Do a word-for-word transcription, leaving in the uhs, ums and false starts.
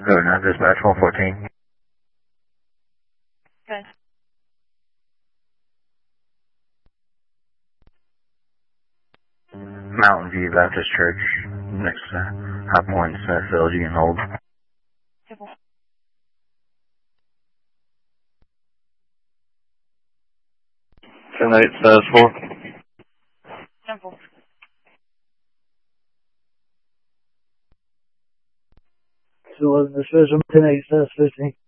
No, not dispatch one fourteen. Okay. Mountain View Baptist Church, next to High Point, Smithville, you can hold. Simple. ten eight says four. Simple. two eleven, the special ten eight says fifteen.